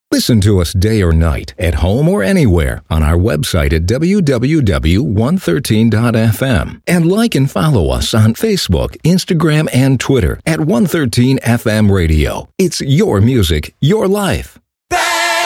Listen to us day or night, at home or anywhere, on our website at www.113.fm. And like and follow us on Facebook, Instagram, and Twitter at 113FM Radio. It's your music, your life.